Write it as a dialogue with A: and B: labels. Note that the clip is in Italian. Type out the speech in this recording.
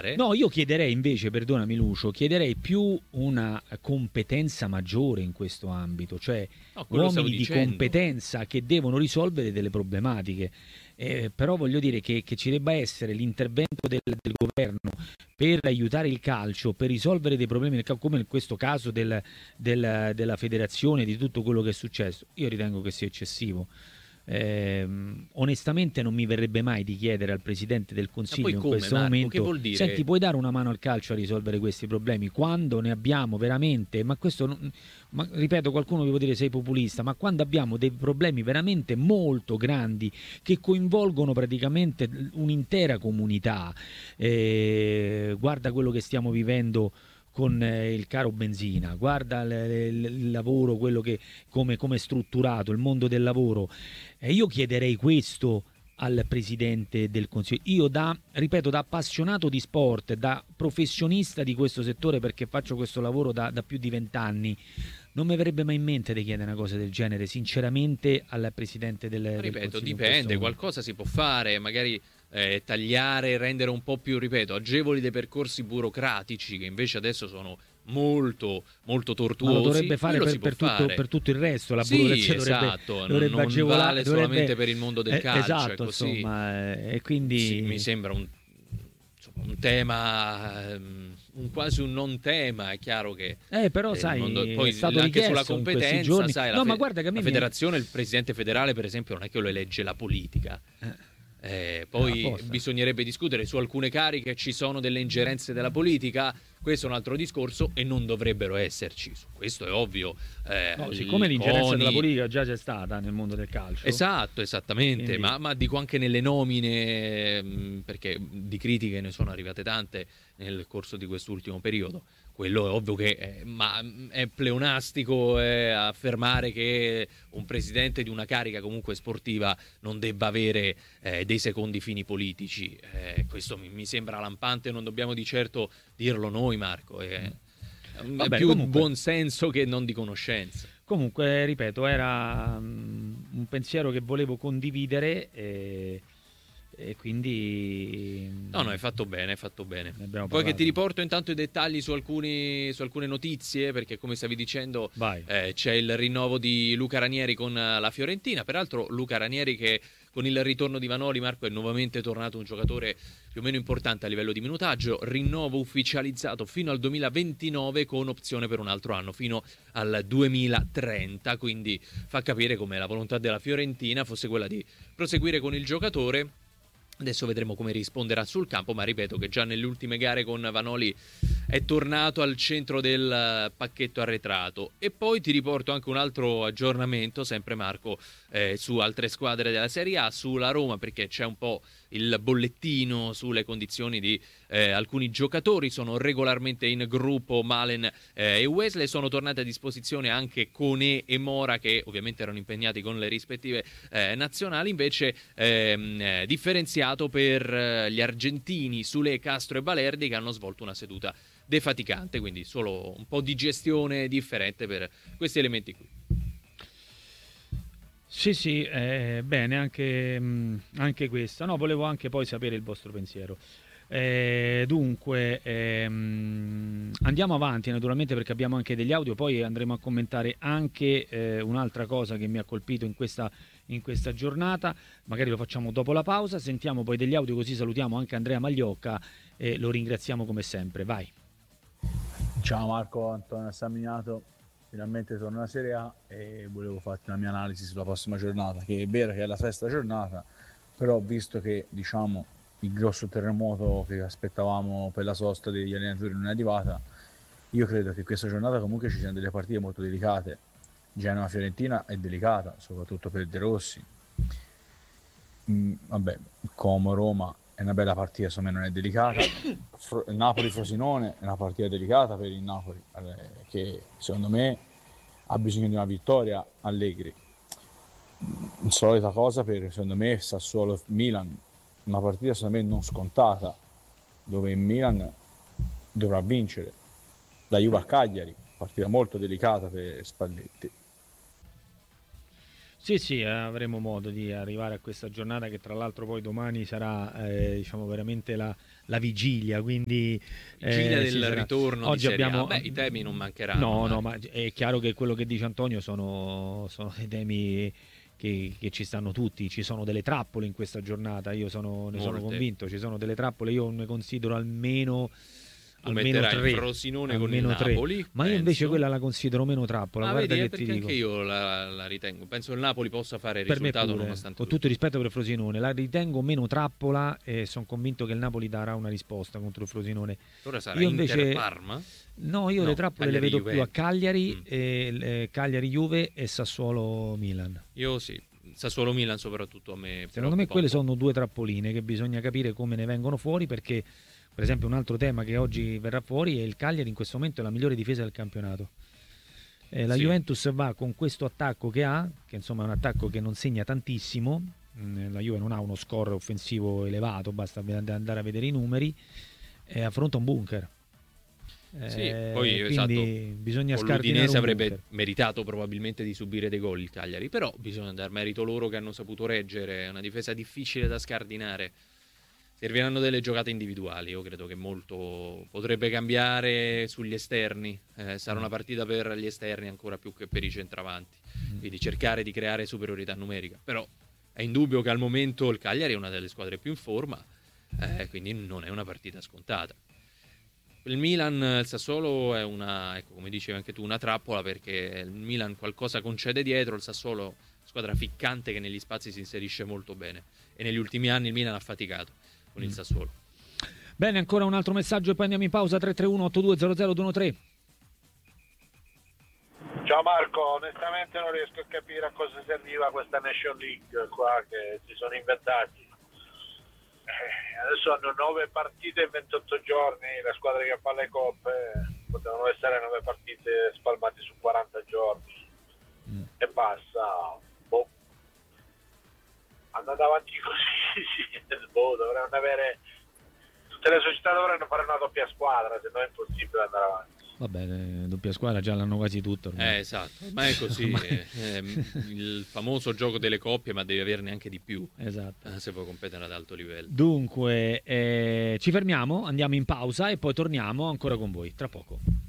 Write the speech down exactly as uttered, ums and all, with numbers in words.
A: fare.
B: No, io chiederei invece, perdonami Lucio, chiederei più una competenza maggiore in questo ambito, cioè
A: No, quello stavo
B: uomini di
A: dicendo.
B: competenza che devono risolvere delle problematiche. Eh, però voglio dire che, che ci debba essere l'intervento del, del governo per aiutare il calcio, per risolvere dei problemi, come in questo caso del, del, della federazione, di tutto quello che è successo. Io ritengo che sia eccessivo. Eh, onestamente non mi verrebbe mai di chiedere al Presidente del
A: Ma
B: Consiglio
A: poi
B: in
A: come,
B: questo
A: Marco?
B: momento:
A: Che vuol dire?
B: senti, puoi dare una mano al calcio a risolvere questi problemi quando ne abbiamo veramente, ma questo non- ma, ripeto, qualcuno vi può dire sei populista, ma quando abbiamo dei problemi veramente molto grandi che coinvolgono praticamente un'intera comunità. Eh, guarda quello che stiamo vivendo con eh, il caro benzina, guarda l- l- il lavoro, quello che come, come è strutturato, il mondo del lavoro. E io chiederei questo al Presidente del Consiglio. Io da, ripeto, da appassionato di sport, da professionista di questo settore, perché faccio questo lavoro da, da più di vent'anni, non mi verrebbe mai in mente di chiedere una cosa del genere, sinceramente, al Presidente del, del
A: Ripeto,
B: Consiglio in questo
A: dipende,
B: momento.
A: qualcosa si può fare, magari eh, tagliare, rendere un po' più, ripeto, agevoli dei percorsi burocratici che invece adesso sono molto, molto
B: Ma lo
A: tortuosi.
B: dovrebbe fare
A: Quello
B: per,
A: si può
B: per tutto,
A: fare.
B: per tutto il resto, la
A: Sì,
B: burocrazia dovrebbe,
A: esatto, non,
B: dovrebbe
A: non
B: agevolare,
A: vale
B: dovrebbe,
A: solamente per il mondo del
B: eh,
A: calcio,
B: esatto,
A: è così.
B: insomma, eh, e
A: Sì, mi
B: quindi
A: sembra un, insomma, un tema, ehm, un, quasi un non tema. È chiaro che
B: eh, però
A: eh, il
B: sai,
A: mondo,
B: è
A: poi
B: stato
A: anche sulla
B: richiesto in questi
A: competenza,
B: giorni.
A: sai, la,
B: No, ma
A: fe-
B: guarda che a me
A: la
B: mi è...
A: federazione, il presidente federale, per esempio, non è che lo elegge la politica.
B: eh,
A: Eh,
B: no,
A: poi
B: apposta.
A: bisognerebbe discutere su alcune cariche, ci sono delle ingerenze della politica, questo è un altro discorso e non dovrebbero esserci, su questo è ovvio. Eh,
B: No, siccome
A: il
B: l'ingerenza
A: CONI-
B: della politica già c'è stata nel mondo del calcio.
A: Esatto, esattamente,
B: Quindi-
A: ma, ma dico anche nelle nomine, mh, perché di critiche ne sono arrivate tante nel corso di quest'ultimo periodo. Quello è ovvio che è, ma è pleonastico eh, affermare che un presidente di una carica comunque sportiva non debba avere eh, dei secondi fini politici. Eh, questo mi, mi sembra lampante, non dobbiamo di certo dirlo noi, Marco. È, è
B: Va bene,
A: più
B: comunque-
A: buon senso che non di conoscenza.
B: Comunque, ripeto, era mm, un pensiero che volevo condividere e, e quindi...
A: No, no, hai fatto bene, hai fatto bene.
B: Ne abbiamo
A: Poi che
B: parlato.
A: ti riporto intanto i dettagli su, alcuni, su alcune notizie, perché come stavi dicendo
B: Vai.
A: eh, c'è il rinnovo di Luca Ranieri con eh, la Fiorentina. Peraltro Luca Ranieri che con il ritorno di Vanoli, Marco, è nuovamente tornato un giocatore più o meno importante a livello di minutaggio. Rinnovo ufficializzato fino al duemilaventinove con opzione per un altro anno, fino al duemilatrenta. Quindi fa capire come la volontà della Fiorentina fosse quella di proseguire con il giocatore. Adesso vedremo come risponderà sul campo, ma ripeto che già nelle ultime gare con Vanoli è tornato al centro del pacchetto arretrato. E poi ti riporto anche un altro aggiornamento, sempre Marco, eh, su altre squadre della Serie A, sulla Roma, perché c'è un po' il bollettino sulle condizioni di eh, alcuni giocatori. Sono regolarmente in gruppo Malen eh, e Wesley, sono tornate a disposizione anche Koné e Mora, che ovviamente erano impegnati con le rispettive eh, nazionali. Invece ehm, eh, differenziato per eh, gli argentini Sule, Castro e Balerdi, che hanno svolto una seduta defaticante, quindi solo un po' di gestione differente per questi elementi qui.
B: Sì, sì, eh, bene, anche, mh, anche questa. No, volevo anche poi sapere il vostro pensiero. Eh, dunque, ehm, andiamo avanti naturalmente perché abbiamo anche degli audio, poi andremo a commentare anche eh, un'altra cosa che mi ha colpito in questa, in questa giornata, magari lo facciamo dopo la pausa, sentiamo poi degli audio così salutiamo anche Andrea Magliocca e lo ringraziamo come sempre, vai.
C: Ciao Marco, Antonio Staminato, finalmente torno alla Serie A e volevo farti la mia analisi sulla prossima giornata, che è vero che è la sesta giornata, però visto che diciamo il grosso terremoto che aspettavamo per la sosta degli allenatori non è arrivata, io credo che questa giornata comunque ci siano delle partite molto delicate. Genoa-Fiorentina è delicata, soprattutto per De Rossi. Mm, vabbè, Como-Roma è una bella partita, secondo me non è delicata. Fro- Napoli-Frosinone è una partita delicata per il Napoli, eh, che secondo me ha bisogno di una vittoria. Allegri. Mm, solita cosa per, secondo me, Sassuolo-Milan, una partita secondo me non scontata, dove il Milan dovrà vincere. La Juve a Cagliari, partita molto delicata per Spalletti.
B: Sì, sì, avremo modo di arrivare a questa giornata che tra l'altro poi domani sarà eh, diciamo veramente la, la vigilia, quindi
A: Vigilia
B: eh,
A: del
B: sì, sarà.
A: ritorno
B: Oggi
A: di Serie
B: abbiamo
A: A. Beh, i temi non mancheranno.
B: No, no,
A: Marco.
B: ma è chiaro che quello che dice Antonio sono, sono dei temi che, che ci stanno tutti, ci sono delle trappole in questa giornata, io sono, ne sono
A: Molte.
B: convinto, ci sono delle trappole, io ne considero almeno
A: Tu
B: almeno
A: metterai
B: tre,
A: il Frosinone con il
B: almeno tre.
A: Napoli,
B: Ma io
A: penso.
B: invece quella la considero meno trappola,
A: Ah,
B: guarda
A: vedi,
B: che
A: è
B: ti
A: perché
B: dico.
A: anche io la, la ritengo. Penso il Napoli possa fare il
B: Per me
A: risultato
B: pure,
A: nonostante
B: con
A: tutto.
B: tutto il rispetto per il Frosinone, la ritengo meno trappola e sono convinto che il Napoli darà una risposta contro il Frosinone.
A: Allora sarà
B: Io invece
A: Inter-Parma?
B: no, io
A: No,
B: le trappole le vedo più a
A: Cagliari-Juventus.
B: Cagliari,
A: Mm.
B: e, eh, Cagliari-Juve e Sassuolo-Milan.
A: Io sì, Sassuolo-Milan soprattutto a me
B: Secondo me
A: preoccupa
B: quelle
A: un po'.
B: sono due trappoline che bisogna capire come ne vengono fuori, perché per esempio un altro tema che oggi verrà fuori è il Cagliari in questo momento è la migliore difesa del campionato. Eh, la
A: Sì.
B: Juventus va con questo attacco che ha, che insomma è un attacco che non segna tantissimo, mm, la Juve non ha uno score offensivo elevato, basta andare a vedere i numeri, e affronta un bunker.
A: Sì,
B: Eh,
A: poi
B: quindi
A: esatto,
B: bisogna
A: con
B: scardinare
A: l'Udinese
B: un
A: avrebbe
B: bunker.
A: meritato probabilmente di subire dei gol il Cagliari, però bisogna dar merito loro che hanno saputo reggere, è una difesa difficile da scardinare. Serviranno delle giocate individuali, io credo che molto potrebbe cambiare sugli esterni, eh, sarà una partita per gli esterni ancora più che per i centravanti, quindi cercare di creare superiorità numerica, però è indubbio che al momento il Cagliari è una delle squadre più in forma, eh, quindi non è una partita scontata. Il Milan, il Sassuolo è una, ecco, come dicevi anche tu, una trappola, perché il Milan qualcosa concede dietro, il Sassuolo squadra ficcante che negli spazi si inserisce molto bene e negli ultimi anni il Milan ha faticato con il Sassuolo.
B: Bene, ancora un altro messaggio e poi andiamo in pausa. Tre tre uno otto due zero zero due uno tre.
D: Ciao Marco, onestamente non riesco a capire a cosa serviva questa Nation League qua che si sono inventati. Eh, adesso hanno nove partite in ventotto giorni, le squadre che fanno le coppe potevano essere nove partite spalmate su quaranta giorni mm. e basta. Boh. Andando avanti così, sì, boh, dovranno avere, tutte le società dovranno fare una doppia squadra, se no è impossibile andare avanti.
B: Va bene, doppia squadra già l'hanno quasi tutto ormai.
A: Eh, esatto, ma è così, è, è il famoso gioco delle coppie, ma devi averne anche di più,
B: esatto,
A: eh, se vuoi competere ad alto livello.
B: Dunque, eh, ci fermiamo, andiamo in pausa e poi torniamo ancora con voi, tra poco.